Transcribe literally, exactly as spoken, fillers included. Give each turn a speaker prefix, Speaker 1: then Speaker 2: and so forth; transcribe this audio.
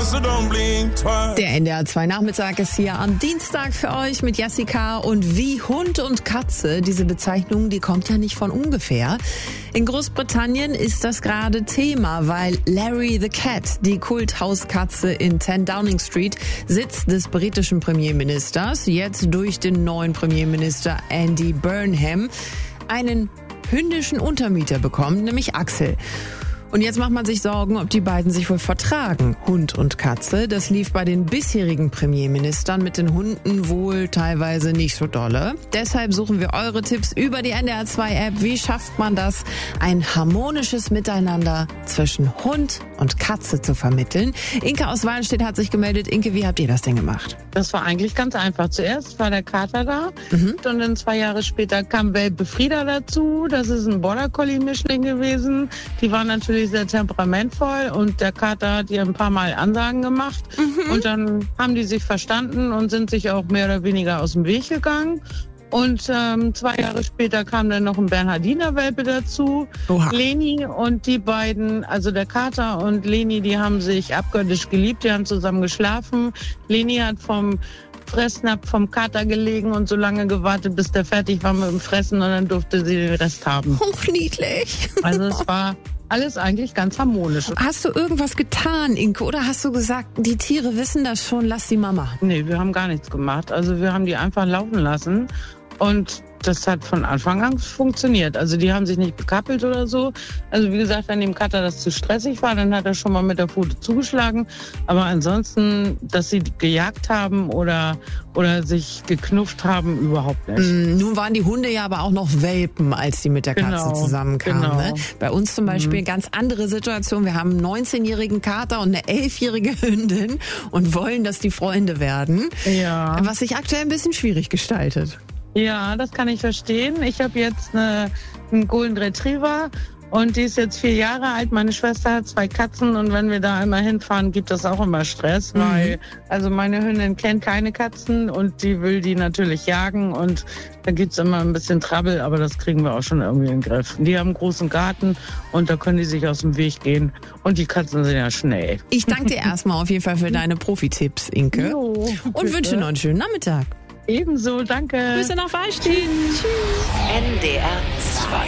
Speaker 1: so don't blink twice.
Speaker 2: Der N D R zwei Nachmittag ist hier am Dienstag für euch mit Jessica und wie Hund und Katze. Diese Bezeichnung, die kommt ja nicht von ungefähr. In Großbritannien ist das gerade Thema, weil Larry the Cat, die Kulthauskatze in zehn Downing Street, Sitz des britischen Premierministers, jetzt durch den neuen Premierminister Andy Burnham, einen hündischen Untermieter bekommt, nämlich Axel. Und jetzt macht man sich Sorgen, ob die beiden sich wohl vertragen, Hund und Katze. Das lief bei den bisherigen Premierministern mit den Hunden wohl teilweise nicht so dolle. Deshalb suchen wir eure Tipps über die N D R zwei App. Wie schafft man das, ein harmonisches Miteinander zwischen Hund und Katze zu vermitteln? Inke aus Wallenstedt hat sich gemeldet. Inke, wie habt ihr das denn gemacht?
Speaker 3: Das war eigentlich ganz einfach. Zuerst war der Kater da
Speaker 2: Mhm.
Speaker 3: und dann zwei Jahre später kam Welpe Frieda dazu. Das ist ein Border Collie Mischling gewesen. Die war natürlich sehr temperamentvoll und der Kater hat ihr ein paar Mal Ansagen gemacht.
Speaker 2: Mhm.
Speaker 3: Und dann haben die sich verstanden und sind sich auch mehr oder weniger aus dem Weg gegangen. Und ähm, zwei Jahre später kam dann noch ein Bernhardiner Welpe dazu.
Speaker 2: Oha.
Speaker 3: Leni und die beiden, also der Kater und Leni, die haben sich abgöttisch geliebt, die haben zusammen geschlafen. Leni hat vom Fressnapf vom Kater gelegen und so lange gewartet, bis der fertig war mit dem Fressen und dann durfte sie den Rest haben.
Speaker 2: Hochniedlich.
Speaker 3: Also es war alles eigentlich ganz harmonisch.
Speaker 2: Hast du irgendwas getan, Inke, oder hast du gesagt, die Tiere wissen das schon, lass sie mal machen?
Speaker 3: Nee, wir haben gar nichts gemacht. Also wir haben die einfach laufen lassen und das hat von Anfang an funktioniert. Also die haben sich nicht bekappelt oder so. Also wie gesagt, wenn dem Kater das zu stressig war, dann hat er schon mal mit der Pfote zugeschlagen. Aber ansonsten, dass sie gejagt haben oder, oder sich geknufft haben, überhaupt nicht.
Speaker 2: Mm, nun waren die Hunde ja aber auch noch Welpen, als die mit der Katze
Speaker 3: Genau,
Speaker 2: zusammenkamen.
Speaker 3: genau.
Speaker 2: Ne? Bei uns zum Beispiel ganz andere Situation. Wir haben einen neunzehnjährigen Kater und eine elfjährige Hündin und wollen, dass die Freunde werden.
Speaker 3: Ja.
Speaker 2: Was sich aktuell ein bisschen schwierig gestaltet.
Speaker 3: Ja, das kann ich verstehen. Ich habe jetzt eine, einen Golden Retriever und die ist jetzt vier Jahre alt. Meine Schwester hat zwei Katzen und wenn wir da einmal hinfahren, gibt das auch immer Stress,
Speaker 2: Mhm.
Speaker 3: weil also meine Hündin kennt keine Katzen und die will die natürlich jagen und da gibt's immer ein bisschen Trouble, aber das kriegen wir auch schon irgendwie in den Griff. Die haben einen großen Garten und da können die sich aus dem Weg gehen und die Katzen sind ja schnell.
Speaker 2: Ich danke dir erstmal auf jeden Fall für deine Profi-Tipps, Inke.
Speaker 3: Jo,
Speaker 2: Und
Speaker 3: bitte.
Speaker 2: wünsche noch einen schönen Nachmittag.
Speaker 3: Ebenso, danke.
Speaker 2: Grüße nach Wallstedt. Tschüss.
Speaker 4: N D R zwei.